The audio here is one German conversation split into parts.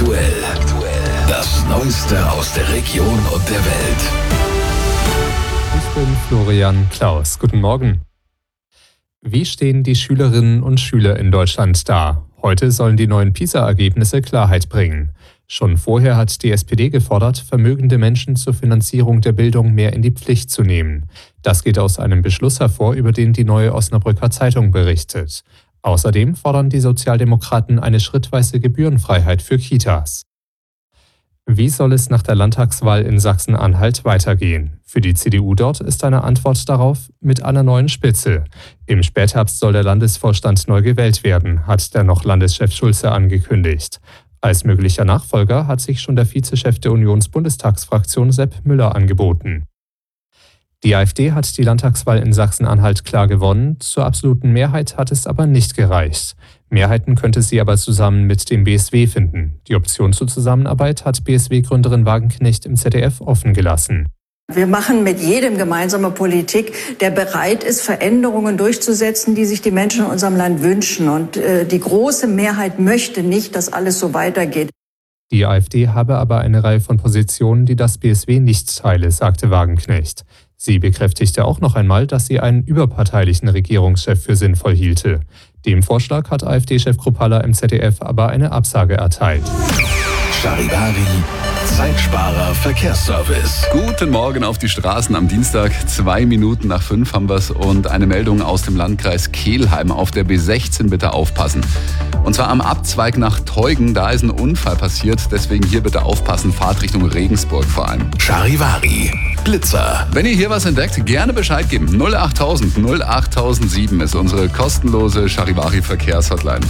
Aktuell. Das Neueste aus der Region und der Welt. Ich bin Florian Klaus. Guten Morgen. Wie stehen die Schülerinnen und Schüler in Deutschland da? Heute sollen die neuen PISA-Ergebnisse Klarheit bringen. Schon vorher hat die SPD gefordert, vermögende Menschen zur Finanzierung der Bildung mehr in die Pflicht zu nehmen. Das geht aus einem Beschluss hervor, über den die Neue Osnabrücker Zeitung berichtet. Außerdem fordern die Sozialdemokraten eine schrittweise Gebührenfreiheit für Kitas. Wie soll es nach der Landtagswahl in Sachsen-Anhalt weitergehen? Für die CDU dort ist eine Antwort darauf mit einer neuen Spitze. Im Spätherbst soll der Landesvorstand neu gewählt werden, hat der noch Landeschef Schulze angekündigt. Als möglicher Nachfolger hat sich schon der Vizechef der Unionsbundestagsfraktion Sepp Müller angeboten. Die AfD hat die Landtagswahl in Sachsen-Anhalt klar gewonnen, zur absoluten Mehrheit hat es aber nicht gereicht. Mehrheiten könnte sie aber zusammen mit dem BSW finden. Die Option zur Zusammenarbeit hat BSW-Gründerin Wagenknecht im ZDF offen gelassen. Wir machen mit jedem gemeinsame Politik, der bereit ist, Veränderungen durchzusetzen, die sich die Menschen in unserem Land wünschen. Und die große Mehrheit möchte nicht, dass alles so weitergeht. Die AfD habe aber eine Reihe von Positionen, die das BSW nicht teile, sagte Wagenknecht. Sie bekräftigte auch noch einmal, dass sie einen überparteilichen Regierungschef für sinnvoll hielte. Dem Vorschlag hat AfD-Chef Kruppalla im ZDF aber eine Absage erteilt. Charivari, Zeitsparer Verkehrsservice. Guten Morgen auf die Straßen am Dienstag. 2 Minuten nach 5 haben wir es und eine Meldung aus dem Landkreis Kelheim. Auf der B16 bitte aufpassen. Und zwar am Abzweig nach Teugen, da ist ein Unfall passiert. Deswegen hier bitte aufpassen, Fahrt Richtung Regensburg vor allem. Charivari, Blitzer. Wenn ihr hier was entdeckt, gerne Bescheid geben. 08000 08007 ist unsere kostenlose Charivari-Verkehrshotline.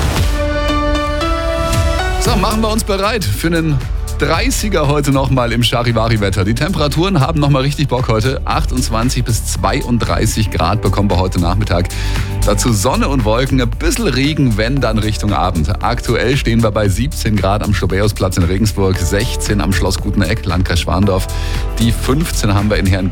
So, machen wir uns bereit für einen 30er heute nochmal im Charivari-Wetter. Die Temperaturen haben nochmal richtig Bock heute. 28 bis 32 Grad bekommen wir heute Nachmittag. Dazu Sonne und Wolken, ein bisschen Regen, wenn dann Richtung Abend. Aktuell stehen wir bei 17 Grad am Schlobeausplatz in Regensburg, 16 am Schloss Guteneck, Landkreis Schwandorf. Die 15 haben wir in